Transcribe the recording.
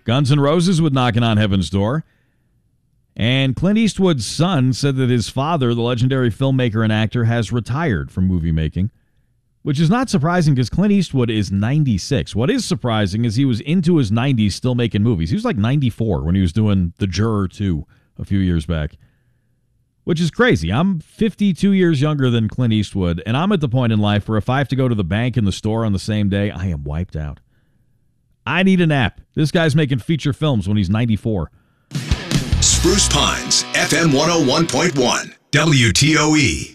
Guns N' Roses with Knocking on Heaven's Door. And Clint Eastwood's son said that his father, the legendary filmmaker and actor, has retired from movie making, which is not surprising because Clint Eastwood is 96. What is surprising is he was into his 90s still making movies. He was like 94 when he was doing The Juror 2 a few years back, which is crazy. I'm 52 years younger than Clint Eastwood, and I'm at the point in life where if I have to go to the bank and the store on the same day, I am wiped out. I need a nap. This guy's making feature films when he's 94. Spruce Pines, FM 101.1, WTOE.